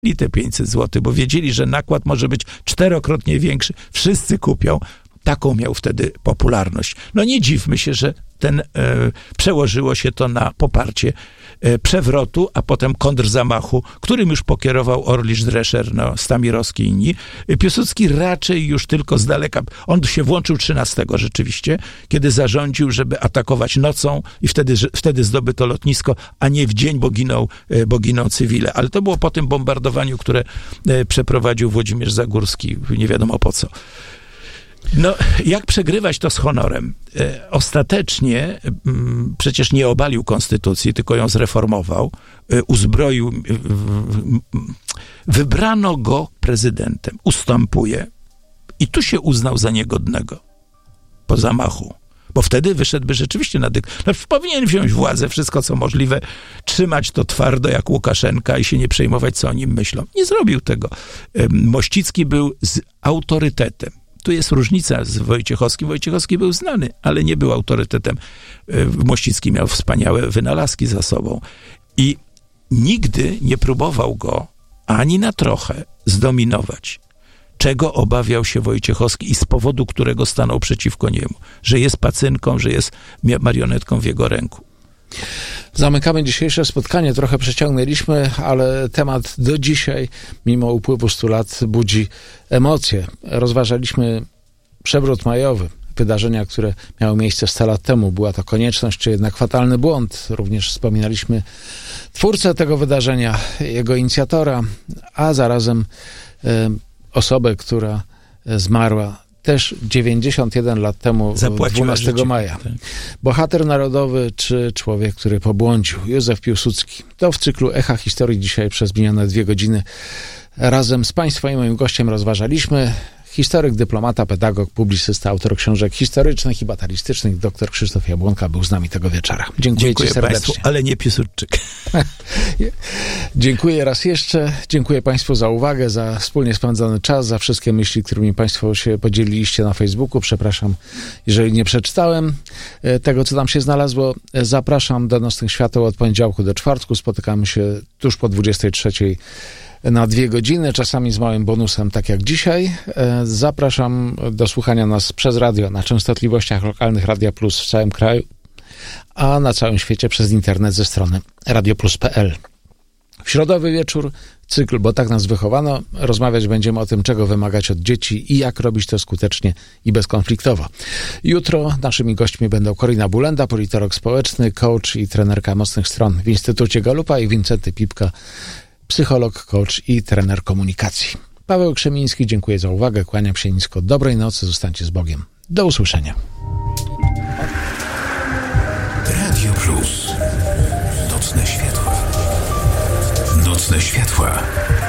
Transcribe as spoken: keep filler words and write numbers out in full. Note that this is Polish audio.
te pięćset złotych, bo wiedzieli, że nakład może być czterokrotnie większy. Wszyscy kupią. Taką miał wtedy popularność. No nie dziwmy się, że ten, e, przełożyło się to na poparcie e, przewrotu, a potem kontrzamachu, którym już pokierował Orlisz, Drescher, no, Stamirowski i inni. Piłsudski raczej już tylko z daleka, on się włączył trzynastego rzeczywiście, kiedy zarządził, żeby atakować nocą i wtedy, że, wtedy zdobyto lotnisko, a nie w dzień, bo giną, e, bo giną cywile. Ale to było po tym bombardowaniu, które e, przeprowadził Włodzimierz Zagórski, nie wiadomo po co. No, jak przegrywać to z honorem? E, ostatecznie m, przecież nie obalił konstytucji, tylko ją zreformował, e, uzbroił, e, w, wybrano go prezydentem, ustępuje i tu się uznał za niegodnego po zamachu. Bo wtedy wyszedłby rzeczywiście na dyk... No, powinien wziąć władzę, wszystko co możliwe, trzymać to twardo jak Łukaszenka i się nie przejmować, co o nim myślą. Nie zrobił tego. E, Mościcki był z autorytetem. Tu jest różnica z Wojciechowskim. Wojciechowski był znany, ale nie był autorytetem. Mościcki miał wspaniałe wynalazki za sobą. I nigdy nie próbował go ani na trochę zdominować. Czego obawiał się Wojciechowski i z powodu którego stanął przeciwko niemu. Że jest pacynką, że jest marionetką w jego ręku. Zamykamy dzisiejsze spotkanie. Trochę przeciągnęliśmy, ale temat do dzisiaj, mimo upływu stu lat, budzi emocje. Rozważaliśmy przewrót majowy, wydarzenia, które miały miejsce sto lat temu. Była to konieczność, czy jednak fatalny błąd. Również wspominaliśmy twórcę tego wydarzenia, jego inicjatora, a zarazem e, osobę, która zmarła też dziewięćdziesiąt jeden lat temu, dwunastego maja. Tak. Bohater narodowy, czy człowiek, który pobłądził? Józef Piłsudski. To w cyklu Echa Historii dzisiaj przez minione dwie godziny razem z Państwem i moim gościem rozważaliśmy. Historyk, dyplomata, pedagog, publicysta, autor książek historycznych i batalistycznych, dr Krzysztof Jabłonka był z nami tego wieczora. Dziękuję, Dziękuję Ci serdecznie. Państwu, ale nie Piłsudczyk. Dziękuję raz jeszcze. Dziękuję Państwu za uwagę, za wspólnie spędzony czas, za wszystkie myśli, którymi Państwo się podzieliliście na Facebooku. Przepraszam, jeżeli nie przeczytałem tego, co tam się znalazło. Zapraszam do Nocnych Świateł od poniedziałku do czwartku. Spotykamy się tuż po dwudziestej trzeciej na dwie godziny, czasami z małym bonusem, tak jak dzisiaj. Zapraszam do słuchania nas przez radio na częstotliwościach lokalnych Radia Plus w całym kraju, a na całym świecie przez internet ze strony radioplus kropka p l. W środowy wieczór cykl, bo tak nas wychowano, rozmawiać będziemy o tym, czego wymagać od dzieci i jak robić to skutecznie i bezkonfliktowo. Jutro naszymi gośćmi będą Korina Bulenda, politolog społeczny, coach i trenerka mocnych stron w Instytucie Galupa, i Wincenty Pipka, psycholog, coach i trener komunikacji. Paweł Krzemiński, dziękuję za uwagę, kłaniam się nisko. Dobrej nocy, zostańcie z Bogiem. Do usłyszenia. Radio Plus. Nocne światła. Nocne światła.